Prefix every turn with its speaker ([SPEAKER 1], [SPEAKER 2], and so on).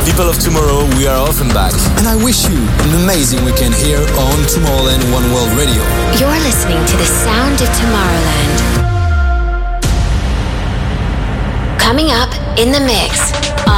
[SPEAKER 1] People of tomorrow, we are Offenbach. And I wish you an amazing weekend here on Tomorrowland One World Radio.
[SPEAKER 2] You're listening to the sound of Tomorrowland. Coming up in the mix,